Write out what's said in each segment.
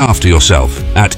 after yourself at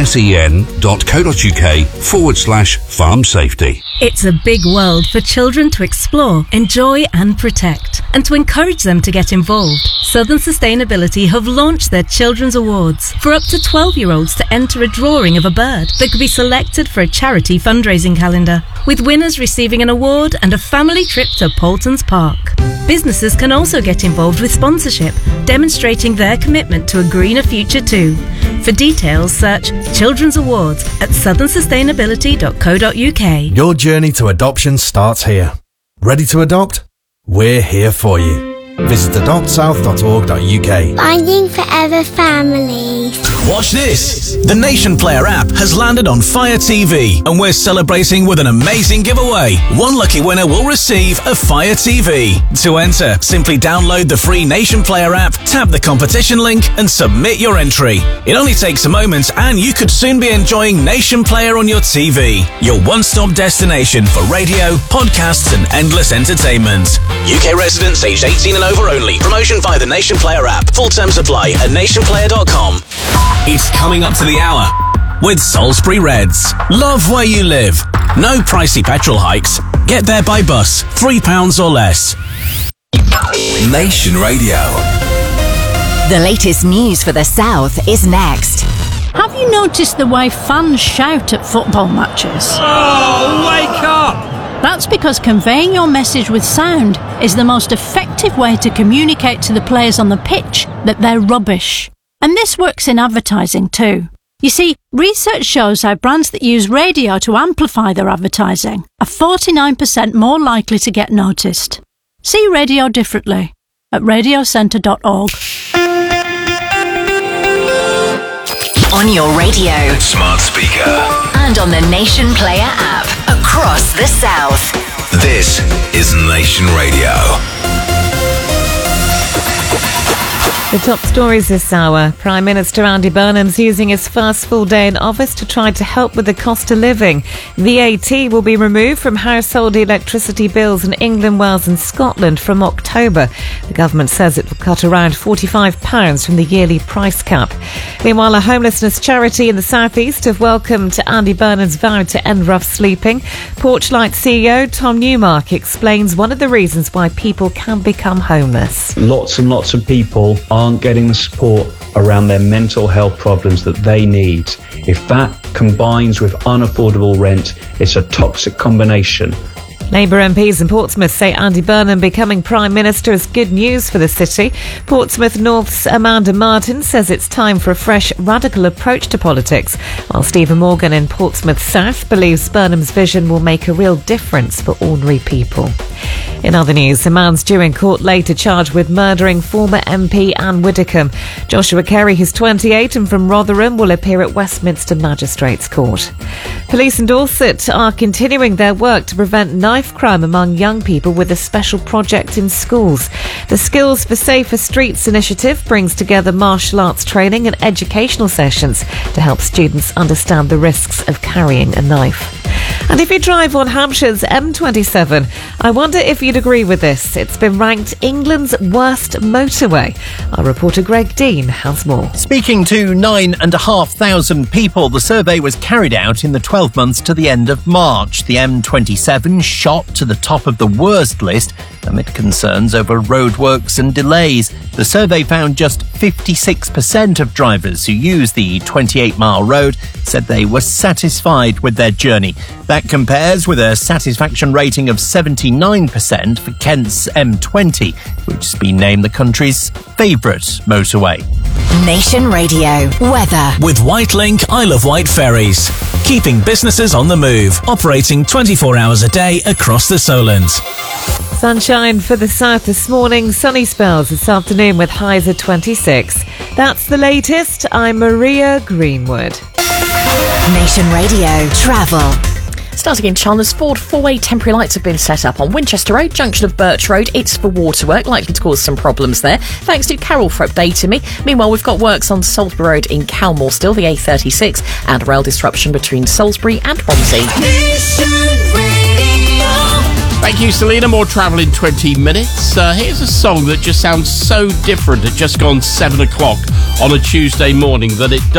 ssen.co.uk/farm safety. It's a big world for children to explore, enjoy and protect, and to encourage them to get involved. Southern Sustainability have launched their Children's Awards for up to 12-year-olds to enter a drawing of a bird that could be selected for a charity fundraising calendar, with winners receiving an award and a family trip to Paultons Park. Businesses can also get involved with sponsorship, demonstrating their commitment to a greener future too. For details, search Children's Awards at southernsustainability.co.uk. Your journey to adoption starts here. Ready to adopt? We're here for you. Visit adoptsouth.org.uk. Finding Forever Families. Watch this! The Nation Player app has landed on Fire TV, and we're celebrating with an amazing giveaway. One lucky winner will receive a Fire TV. To enter, simply download the free Nation Player app, tap the competition link, and submit your entry. It only takes a moment, and you could soon be enjoying Nation Player on your TV. Your one-stop destination for radio, podcasts, and endless entertainment. UK residents aged 18 and over only. Promotion via the Nation Player app. Full terms apply at nationplayer.com. It's coming up to the hour with Salisbury Reds. Love where you live. No pricey petrol hikes. Get there by bus. £3 or less. Nation Radio. The latest news for the South is next. Have you noticed the way fans shout at football matches? Oh, wake up! That's because conveying your message with sound is the most effective way to communicate to the players on the pitch that they're rubbish. And this works in advertising too. You see, research shows how brands that use radio to amplify their advertising are 49% more likely to get noticed. See radio differently at radiocentre.org. On your radio, Smart speaker. and on the Nation Player app across the South. This is Nation Radio. The top stories this hour. Prime Minister Andy Burnham's using his first full day in office to try to help with the cost of living. VAT will be removed from household electricity bills in England, Wales and Scotland from October. The government says it will cut around £45 from the yearly price cap. Meanwhile, a homelessness charity in the South East have welcomed Andy Burnham's vow to end rough sleeping. Porchlight CEO Tom Newmark explains one of the reasons why people can become homeless. Lots and lots of people aren't getting the support around their mental health problems that they need. If that combines with unaffordable rent, it's a toxic combination. Labour MPs in Portsmouth say Andy Burnham becoming Prime Minister is good news for the city. Portsmouth North's Amanda Martin says it's time for a fresh, radical approach to politics, while Stephen Morgan in Portsmouth South believes Burnham's vision will make a real difference for ordinary people. In other news, a man's due in court later charged with murdering former MP Anne Widdecombe. Joshua Kerry, who's 28 and from Rotherham, will appear at Westminster Magistrates Court. Police in Dorset are continuing their work to prevent knife crime among young people with a special project in schools. The Skills for Safer Streets initiative brings together martial arts training and educational sessions to help students understand the risks of carrying a knife. And if you drive on Hampshire's M27, I wonder if you'd agree with this. It's been ranked England's worst motorway. Our reporter Greg Dean has more. Speaking to 9,500 people, the survey was carried out in the 12 months to the end of March. The M27 shot to the top of the worst list amid concerns over roadworks and delays. The survey found just 56% of drivers who use the 28-mile road said they were satisfied with their journey. That compares with a satisfaction rating of 79% for Kent's M20, which has been named the country's favourite motorway. Nation Radio weather With Whitelink Isle of Wight ferries, keeping businesses on the move, operating 24 hours a day across the Solent. Sunshine for the south this morning, sunny spells this afternoon with highs of 26. That's the latest. I'm Maria Greenwood. Nation Radio travel. Starting in Chelmsford, four-way temporary lights have been set up on Winchester Road, junction of Birch Road. It's for waterwork, likely to cause some problems there. Thanks to Carol for updating me. Meanwhile, we've got works on Salisbury Road in Calmore still, the A36, and rail disruption between Salisbury and Romsey. Thank you, Selena. More travel in 20 minutes. Here's a song that just sounds so different at just gone 7 o'clock on a Tuesday morning that it